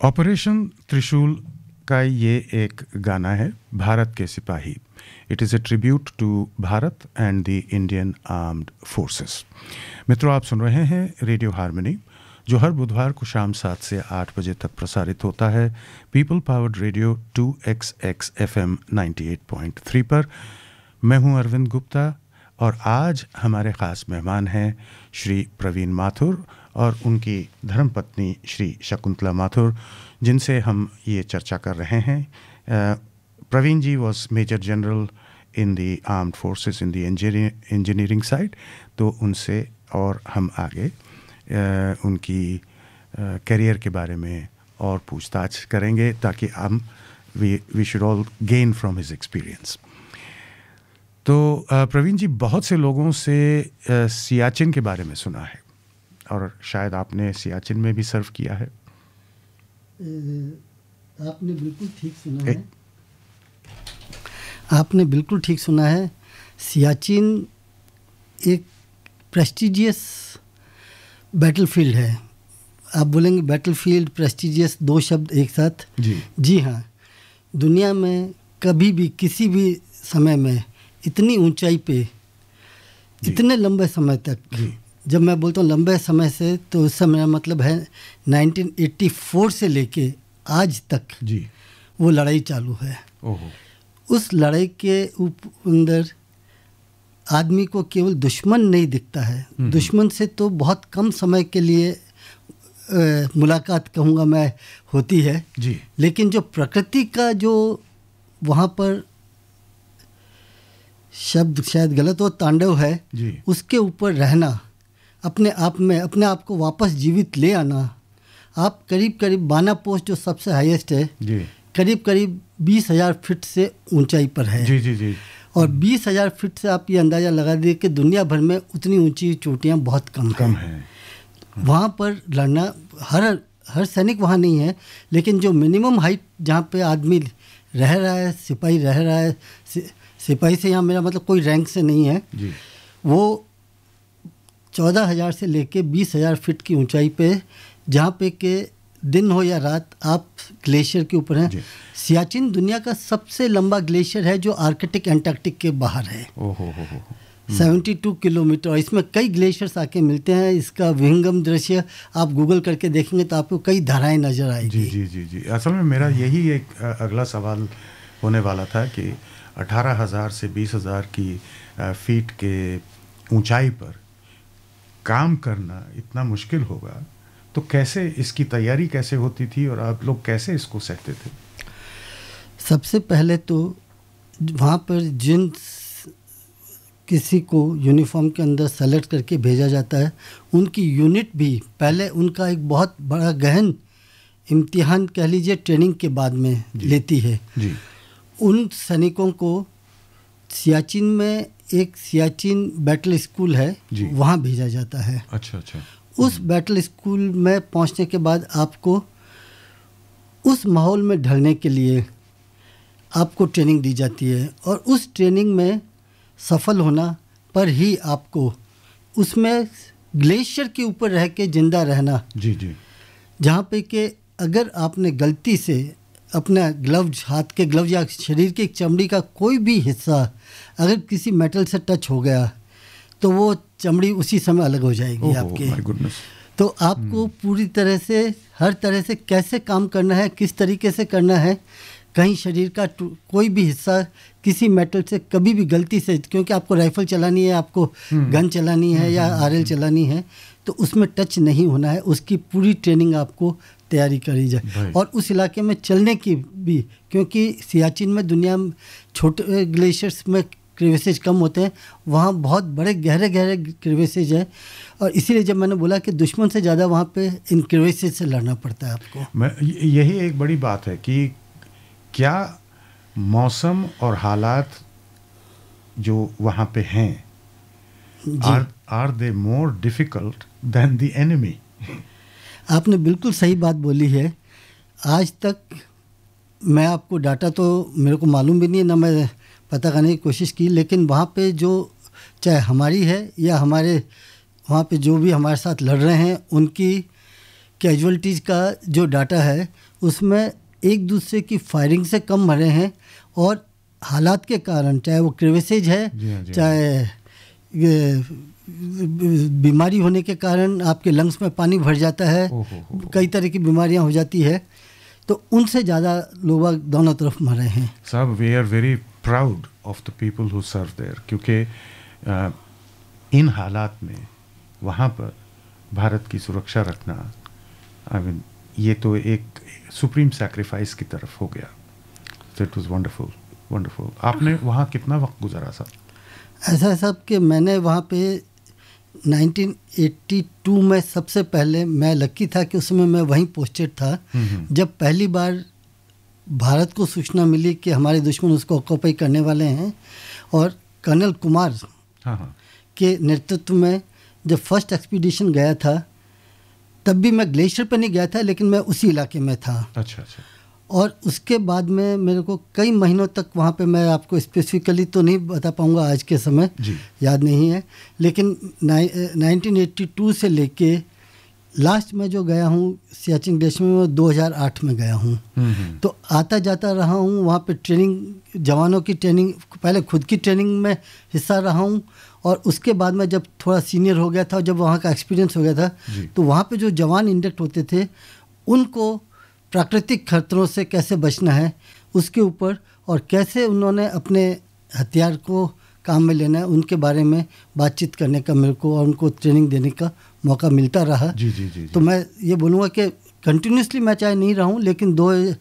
Operation त्रिशूल का ये एक गाना है, भारत के सिपाही। It is a tribute to Bharat and the Indian armed forces. मित्रों, आप सुन रहे हैं रेडियो हार्मनी, जो हर बुधवार को शाम 7 से 8 बजे तक प्रसारित होता है people powered radio 2XX FM 98.3 पर। मैं हूं अरविंद गुप्ता और आज हमारे ख़ास मेहमान हैं श्री प्रवीण माथुर और उनकी धर्मपत्नी श्री शकुंतला माथुर, जिनसे हम ये चर्चा कर रहे हैं। प्रवीण जी was major general in the armed forces in the engineering side, तो उनसे और हम आगे उनकी करियर के बारे में और पूछताछ करेंगे ताकि हम we should all gain from his experience. तो प्रवीण जी, बहुत से लोगों से सियाचिन के बारे में सुना है और शायद आपने सियाचिन में भी सर्व किया है। आपने बिल्कुल ठीक सुना है। आपने बिल्कुल ठीक सुना है। सियाचिन एक प्रेस्टिजियस बैटलफील्ड है। आप बोलेंगे बैटलफील्ड, प्रेस्टिजियस, दो शब्द एक साथ। जी हाँ, दुनिया में कभी भी किसी भी समय में इतनी ऊंचाई पे इतने लंबे समय तक, जब मैं बोलता हूँ लंबे समय से, तो उस समय मतलब है 1984 से लेके आज तक वो लड़ाई चालू है। उस लड़ाई के अंदर आदमी को केवल दुश्मन नहीं दिखता है, दुश्मन से तो बहुत कम समय के लिए मुलाकात कहूँगा मैं होती है जी। लेकिन जो प्रकृति का जो वहाँ पर शब्द शायद गलत हो, तांडव है जी। उसके ऊपर रहना, अपने आप में अपने आप को वापस जीवित ले आना। आप करीब बाना पोस्ट जो सबसे हाईएस्ट है जी। करीब 20,000 फीट से ऊंचाई पर है जी। और 20,000 फीट से आप ये अंदाज़ा लगा दीजिए कि दुनिया भर में उतनी ऊंची चोटियाँ बहुत कम हैं। वहाँ पर लड़ना, हर सैनिक वहाँ नहीं है, लेकिन जो मिनिमम हाइट जहाँ पे आदमी रह रहा है, सिपाही रह रहा है, सिपाही से यहाँ मेरा मतलब कोई रैंक से नहीं है जी। वो 14,000 से लेके 20,000 फीट की ऊंचाई पे, जहाँ पे के दिन हो या रात आप ग्लेशियर के ऊपर हैं। सियाचिन दुनिया का सबसे लंबा ग्लेशियर है जो आर्कटिक एंटार्क्टिक के बाहर है। 72 किलोमीटर, और इसमें कई ग्लेशियर्स आके मिलते हैं। इसका विहंगम दृश्य आप गूगल करके देखेंगे तो आपको कई धाराएं नजर आएगी। जी। असल में मेरा यही एक अगला सवाल होने वाला था कि 18,000 से 20,000 की फीट के ऊंचाई पर काम करना इतना मुश्किल होगा, तो कैसे इसकी तैयारी कैसे होती थी और आप लोग कैसे इसको सहते थे? सबसे पहले तो वहाँ पर जिन किसी को यूनिफॉर्म के अंदर सेलेक्ट करके भेजा जाता है, उनकी यूनिट भी पहले उनका एक बहुत बड़ा गहन इम्तिहान कह लीजिए ट्रेनिंग के बाद में लेती है जी। उन सैनिकों को सियाचिन में एक सियाचिन बैटल स्कूल है, वहाँ भेजा जाता है। अच्छा। उस बैटल स्कूल में पहुंचने के बाद आपको उस माहौल में ढलने के लिए आपको ट्रेनिंग दी जाती है, और उस ट्रेनिंग में सफल होना पर ही आपको उसमें ग्लेशियर के ऊपर रह के जिंदा रहना जी। जहाँ पे कि अगर आपने गलती से अपना ग्लव्स, हाथ के ग्लव्स या शरीर की चमड़ी का कोई भी हिस्सा अगर किसी मेटल से टच हो गया तो वो चमड़ी उसी समय अलग हो जाएगी आपके। तो आपको पूरी तरह से, हर तरह से कैसे काम करना है, किस तरीके से करना है, कहीं शरीर का कोई भी हिस्सा किसी मेटल से कभी भी गलती से, क्योंकि आपको राइफल चलानी है, आपको गन चलानी है या आरएल चलानी है, तो उसमें टच नहीं होना है। उसकी पूरी ट्रेनिंग आपको तैयारी करी जाए, और उस इलाके में चलने की भी, क्योंकि सियाचिन में दुनिया में छोटे ग्लेशियर्स में क्रिवेसेज कम होते हैं, वहाँ बहुत बड़े गहरे क्रिवेसेज हैं, और इसीलिए जब मैंने बोला कि दुश्मन से ज़्यादा वहाँ पे इन क्रिवेसेज से लड़ना पड़ता है आपको। यही एक बड़ी बात है कि क्या मौसम और हालात जो वहाँ पे हैं, are they more difficult then the enemy? आपने बिल्कुल सही बात बोली है। आज तक मैं आपको डाटा तो मेरे को मालूम भी नहीं है, ना मैं पता करने की कोशिश की, लेकिन वहाँ पे जो चाहे हमारी है या हमारे वहाँ पे जो भी हमारे साथ लड़ रहे हैं, उनकी कैजुअलिटीज़ का जो डाटा है उसमें एक दूसरे की फायरिंग से कम मरे हैं, और हालात के कारण, चाहे वो क्रेविसेज है, चाहे बीमारी होने के कारण आपके लंग्स में पानी भर जाता है, कई तरह की बीमारियां हो जाती है, तो उनसे ज़्यादा लोग दोनों तरफ मरे हैं। साहब, we are very proud of the people who serve there, क्योंकि इन हालात में वहाँ पर भारत की सुरक्षा रखना, आई मीन, ये तो एक सुप्रीम सैक्रिफाइस की तरफ हो गया। So it was wonderful, wonderful. आपने वहाँ कितना वक्त गुजारा साहब? ऐसा है साहब कि मैंने वहाँ पे 1982 में सबसे पहले, मैं लकी था कि उसमें मैं वहीं पोस्टेड था जब पहली बार भारत को सूचना मिली कि हमारे दुश्मन उसको ऑक्यूपाई करने वाले हैं, और कर्नल कुमार के नेतृत्व में जब फर्स्ट एक्सपीडिशन गया था, तब भी मैं ग्लेशियर पर नहीं गया था, लेकिन मैं उसी इलाके में था। अच्छा अच्छा। और उसके बाद में मेरे को कई महीनों तक वहाँ पे, मैं आपको स्पेसिफिकली तो नहीं बता पाऊँगा आज के समय, याद नहीं है, लेकिन 1982 से लेके लास्ट में जो गया हूँ सियाचिन ग्लेशियर में, वो 2008 में गया हूँ। तो आता जाता रहा हूँ वहाँ पे, ट्रेनिंग, जवानों की ट्रेनिंग, पहले खुद की ट्रेनिंग में हिस्सा रहा हूँ, और उसके बाद में जब थोड़ा सीनियर हो गया था, जब वहाँ का एक्सपीरियंस हो गया था, तो वहाँ पे जो जवान इंडक्ट होते थे उनको प्राकृतिक खतरों से कैसे बचना है उसके ऊपर, और कैसे उन्होंने अपने हथियार को काम में लेना है, उनके बारे में बातचीत करने का मेरे को, और उनको ट्रेनिंग देने का मौका मिलता रहा। जी। तो मैं ये बोलूँगा कि कंटिन्यूसली मैं चाहे नहीं रहा हूँ, लेकिन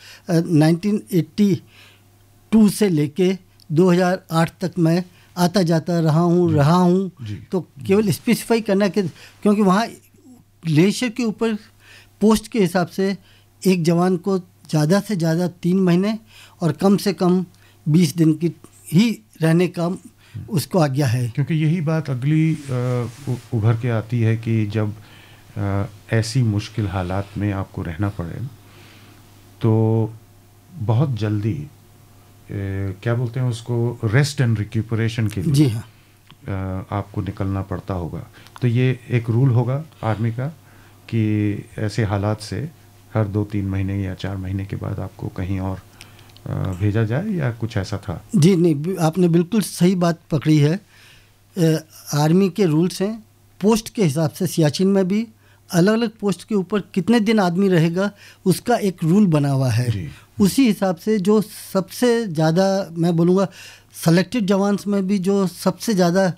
1982 से लेके 2008 तक मैं आता जाता रहा हूँ। तो केवल स्पेसिफाई करना कि, क्योंकि वहाँ ग्लेशियर के ऊपर पोस्ट के हिसाब से एक जवान को ज़्यादा से ज़्यादा 3 महीने और कम से कम 20 दिन की ही रहने का उसको आज्ञा है। क्योंकि यही बात अगली उभर के आती है कि जब ऐसी मुश्किल हालात में आपको रहना पड़े, तो बहुत जल्दी क्या बोलते हैं उसको, रेस्ट एंड रिक्यूपरेशन के लिए, जी हाँ, आपको निकलना पड़ता होगा। तो ये एक रूल होगा आर्मी का कि ऐसे हालात से हर 2-3 महीने या 4 महीने के बाद आपको कहीं और भेजा जाए, या कुछ ऐसा था? जी नहीं, आपने बिल्कुल सही बात पकड़ी है। आर्मी के रूल्स हैं, पोस्ट के हिसाब से सियाचिन में भी अलग अलग पोस्ट के ऊपर कितने दिन आदमी रहेगा उसका एक रूल बना हुआ है। उसी हिसाब से जो सबसे ज़्यादा, मैं बोलूँगा सेलेक्टेड जवान्स में भी जो सबसे ज़्यादा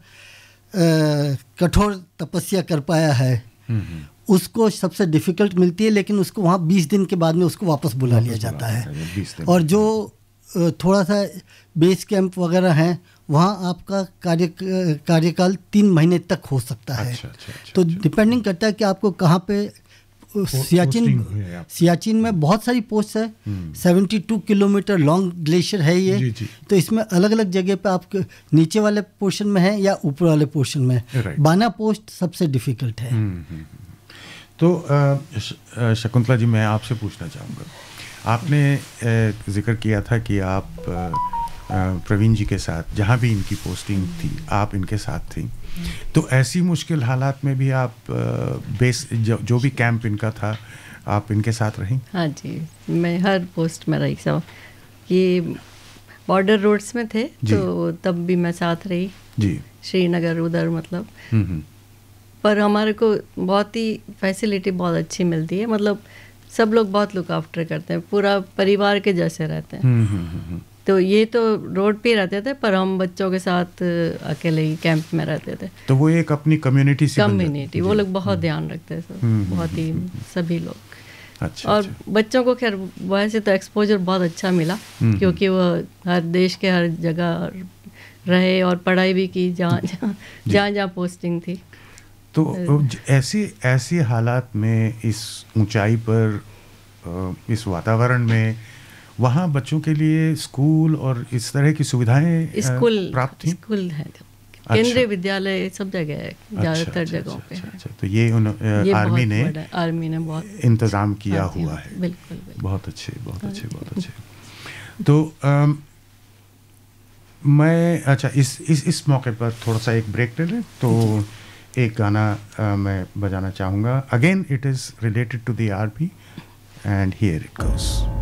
कठोर तपस्या कर पाया है, उसको सबसे डिफ़िकल्ट मिलती है, लेकिन उसको वहाँ 20 दिन के बाद में उसको वापस बुला लिया जाता है। और जो थोड़ा सा बेस कैंप वगैरह हैं, वहाँ आपका कार्यकाल 3 महीने तक हो सकता है। अच्छा। तो डिपेंडिंग करता है कि आपको कहाँ पे। सियाचिन में बहुत सारी पोस्ट है, 72 किलोमीटर लॉन्ग ग्लेशियर है ये। जी। तो इसमें अलग अलग जगह पे आप नीचे वाले पोर्शन में है या ऊपर वाले पोर्शन में। बाना पोस्ट सबसे डिफ़िकल्ट है। तो शकुंतला जी, मैं आपसे पूछना चाहूँगा, आपने जिक्र किया था कि आप प्रवीण जी के साथ, जहाँ भी इनकी पोस्टिंग थी, आप इनके साथ थी। तो ऐसी मुश्किल हालात में भी आप बेस जो भी कैंप इनका था, आप इनके साथ रहीं? हाँ जी, मैं हर पोस्ट में रही। सब ये बॉर्डर रोड्स में थे, तो तब भी मैं साथ रही जी, श्रीनगर उधर, मतलब। पर हमारे को बहुत ही फैसिलिटी बहुत अच्छी मिलती है, मतलब सब लोग बहुत लुक आफ्टर करते हैं, पूरा परिवार के जैसे रहते हैं। तो ये तो रोड पे रहते थे, पर हम बच्चों के साथ अकेले ही कैंप में रहते थे। तो वो एक अपनी कम्युनिटी वो लोग बहुत ध्यान रखते हैं, सब बहुत ही सभी लोग। और बच्चों को खैर वैसे तो एक्सपोजर बहुत अच्छा मिला, क्योंकि वो हर देश के हर जगह रहे और पढ़ाई भी की जहाँ पोस्टिंग थी। तो ऐसी हालात में, इस ऊंचाई पर, इस वातावरण में, वहाँ बच्चों के लिए स्कूल और इस तरह की सुविधाएं प्राप्त थी? स्कूल है, केंद्रीय विद्यालय सब जगह है, ज़्यादातर जगहों पे। तो ये आर्मी ने बहुत इंतज़ाम किया हुआ है। बिल्कुल। बहुत अच्छे। तो मैं इस मौके पर थोड़ा सा एक ब्रेक ले लें। तो एक गाना मैं बजाना चाहूँगा. Again it is related to the army and here it goes.